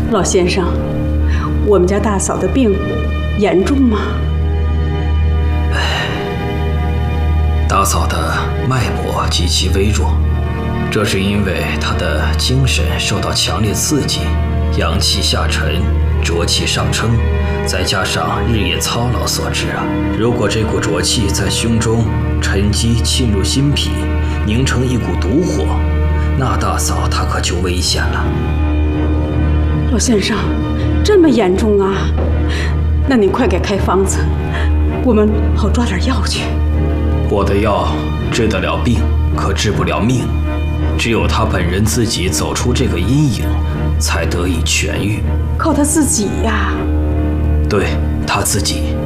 老先生，我们家大嫂的病严重吗？ 大嫂的脉搏极其微弱，这是因为她的精神受到强烈刺激，阳气下沉，浊气上升，再加上日夜操劳所致啊。如果这股浊气在胸中沉积沁入心脾，凝成一股毒火，那大嫂她可就危险了。 老先生，这么严重啊？那你快给开方子，我们好抓点药去。 我的药治得了病，可治不了命。只有他本人自己走出这个阴影，才得以痊愈。 靠他自己呀？ 对，他自己。